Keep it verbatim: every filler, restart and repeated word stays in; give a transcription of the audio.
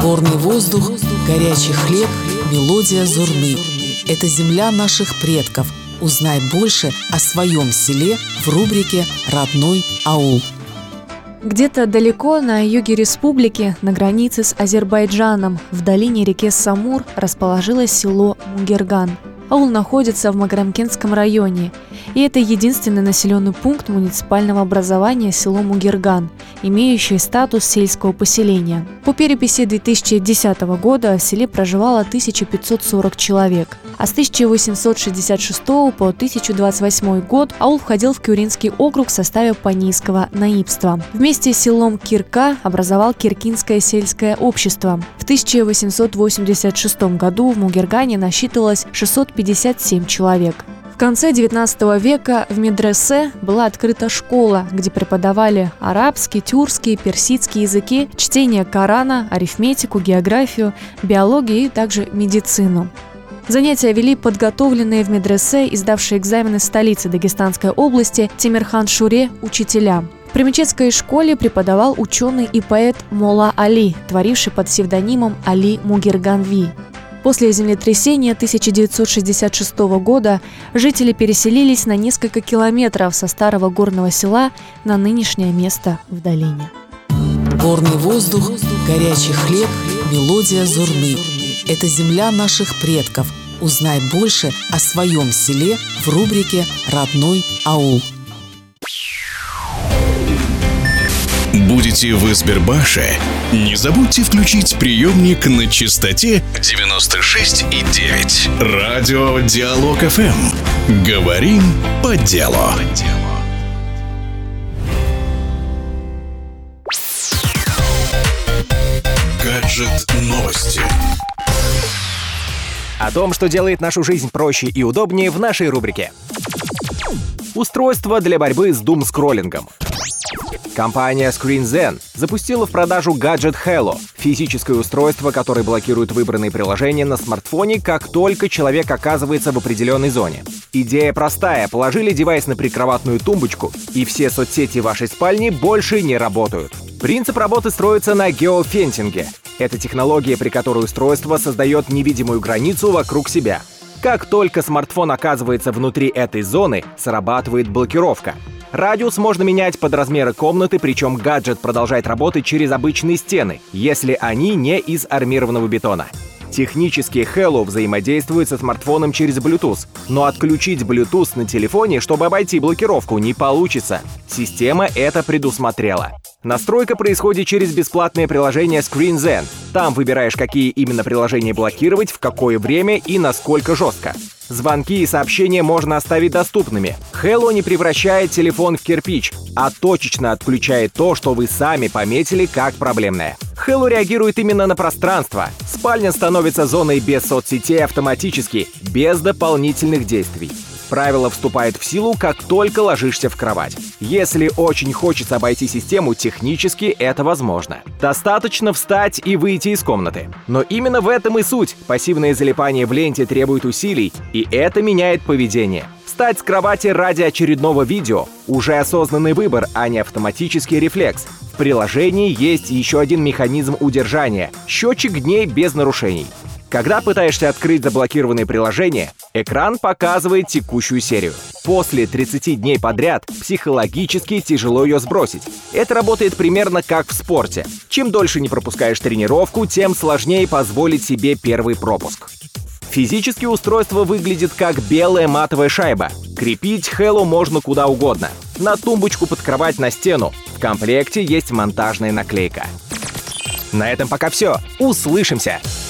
Горный воздух, горячий хлеб, мелодия зурны. Это земля наших предков. Узнай больше о своем селе в рубрике «Родной аул». Где-то далеко на юге республики, на границе с Азербайджаном, в долине реки Самур, расположилось село Мугерган. Аул находится в Маграмкентском районе, и это единственный населенный пункт муниципального образования село Мугерган, имеющий статус сельского поселения. По переписи две тысячи десятого года в селе проживало тысяча пятьсот сорок человек, а с тысяча восемьсот шестьдесят шестого по тысяча двадцать восьмой год аул входил в Кюринский округ в составе Панийского наибства. Вместе с селом Кирка образовал Киркинское сельское общество. В тысяча восемьсот восемьдесят шестом году в Мугергане насчитывалось шестьсот пятьдесят семь человек. В конце девятнадцатого века в медресе была открыта школа, где преподавали арабский, тюркский, персидский языки, чтение Корана, арифметику, географию, биологию и также медицину. Занятия вели подготовленные в медресе, издавшие экзамены столицы Дагестанской области Темирхан Шуре учителя. В Примечетской школе преподавал ученый и поэт Мола Али, творивший под псевдонимом Али Мугерганви. После землетрясения тысяча девятьсот шестьдесят шестого года жители переселились на несколько километров со старого горного села на нынешнее место в долине. Горный воздух, горячий хлеб, мелодия зурны. Это земля наших предков. Узнай больше о своем селе в рубрике «Родной аул». Будете в Избербаше? Не забудьте включить приемник на частоте девяносто шесть и девять. Радио Диалог эф эм. Говорим по делу. Гаджет новости. О том, что делает нашу жизнь проще и удобнее, в нашей рубрике. Устройство для борьбы с дум-скроллингом. Компания ScreenZen запустила в продажу гаджет Hello — физическое устройство, которое блокирует выбранные приложения на смартфоне, как только человек оказывается в определенной зоне. Идея простая: положили девайс на прикроватную тумбочку, и все соцсети вашей спальни больше не работают. Принцип работы строится на геофенсинге. Это технология, при которой устройство создает невидимую границу вокруг себя. Как только смартфон оказывается внутри этой зоны, срабатывает блокировка. Радиус можно менять под размеры комнаты, причем гаджет продолжает работать через обычные стены, если они не из армированного бетона. Технически Hello взаимодействует со смартфоном через Bluetooth, но отключить Bluetooth на телефоне, чтобы обойти блокировку, не получится. Система это предусмотрела. Настройка происходит через бесплатное приложение ScreenZen. Там выбираешь, какие именно приложения блокировать, в какое время и насколько жестко. Звонки и сообщения можно оставить доступными. Hello не превращает телефон в кирпич, а точечно отключает то, что вы сами пометили как проблемное. Hello реагирует именно на пространство. Спальня становится зоной без соцсетей автоматически, без дополнительных действий. Правило вступает в силу, как только ложишься в кровать. Если очень хочется обойти систему, технически это возможно. Достаточно встать и выйти из комнаты. Но именно в этом и суть. Пассивное залипание в ленте требует усилий, и это меняет поведение. Встать с кровати ради очередного видео – уже осознанный выбор, а не автоматический рефлекс. В приложении есть еще один механизм удержания – счетчик дней без нарушений. Когда пытаешься открыть заблокированное приложение, экран показывает текущую серию. После тридцати дней подряд психологически тяжело ее сбросить. Это работает примерно как в спорте. Чем дольше не пропускаешь тренировку, тем сложнее позволить себе первый пропуск. Физически устройство выглядит как белая матовая шайба. Крепить Hello можно куда угодно. На тумбочку, под кровать, на стену. В комплекте есть монтажная наклейка. На этом пока все. Услышимся!